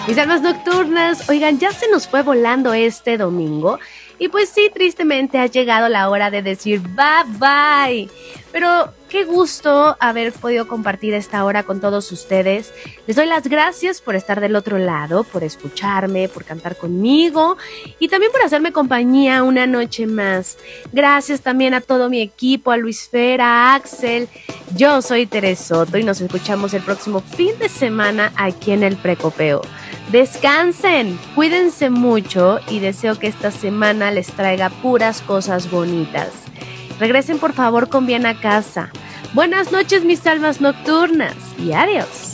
Mis almas nocturnas, oigan, ya se nos fue volando este domingo y pues sí, tristemente ha llegado la hora de decir bye bye. Pero qué gusto haber podido compartir esta hora con todos ustedes. Les doy las gracias por estar del otro lado, por escucharme, por cantar conmigo y también por hacerme compañía una noche más. Gracias también a todo mi equipo, a Luis Fer, a Axel. Yo soy Teres Soto y nos escuchamos el próximo fin de semana aquí en el Precopeo. Descansen, cuídense mucho y deseo que esta semana les traiga puras cosas bonitas. Regresen por favor con bien a casa. Buenas noches mis almas nocturnas y adiós.